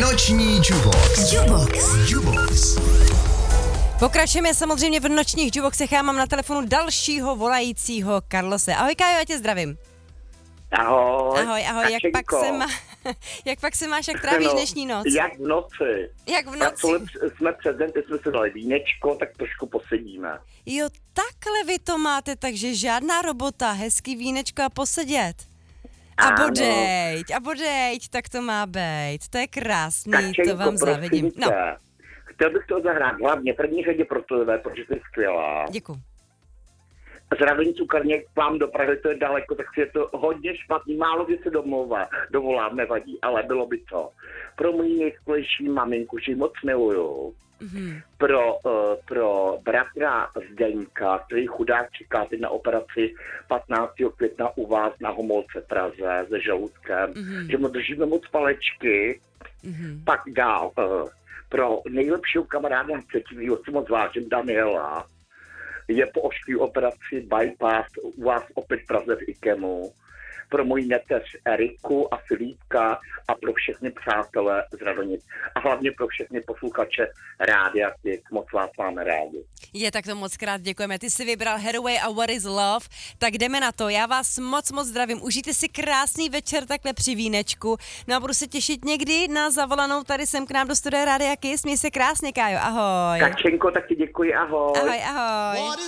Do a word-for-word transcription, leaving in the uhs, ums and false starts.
Noční Jubox. Jubox. Jubox. Pokračujeme samozřejmě v nočních juboxech. Já mám na telefonu dalšího volajícího Karlose. Ahoj Kájo, já tě zdravím. Ahoj. Ahoj, ahoj, jak pak, se má, jak pak se máš, jak trávíš no, dnešní noc? Jak v noci. Jak v noci? Pracovali jsme před den, teď jsme si dali vínečko, tak trošku posedíme. Jo, takhle vy to máte, takže žádná robota, hezký vínečko a posedět. A Ano. bodejť, a bodejť, tak to má být. To je krásný, Kačenko, to vám závidím. No. Chtěl bych to zahrát hlavně první řadě pro tebe, protože jsi skvělá. Děkuji. Zdravím cukrně k vám do Prahy, to je daleko, tak si je to hodně špatný, málo kdy se domlouvá, dovolám, nevadí, ale bylo by to. Pro moji nejskvělejší maminku, že ji moc miluju. Mm-hmm. Pro, uh, pro bratra Zdeňka, který chudák čeká teď na operaci patnáctého května u vás na Homolce Praze se žaludkem, mm-hmm. že mu držíme moc palečky, mm-hmm. pak dál. Uh, pro nejlepšího kamaráda třetího si moc vážím Daniela, je po ošklý operaci bypass u vás opět v Praze v Ikemu. Pro moji neteř Eriku a Filipka a pro všechny přátelé z Radonic. A hlavně pro všechny posluchače Rádia Klik. Moc vás máme rádi. Je, tak to moc krát děkujeme. Ty jsi vybral Hathaway a What is Love, tak jdeme na to. Já vás moc, moc zdravím. Užijte si krásný večer takhle při vínečku. No a budu se těšit někdy na zavolanou tady sem k nám do studia Rádia Kiss. Měj se krásně, Kájo. Ahoj. Kačenko, tak ti děkuji. Ahoj. Ahoj, ahoj.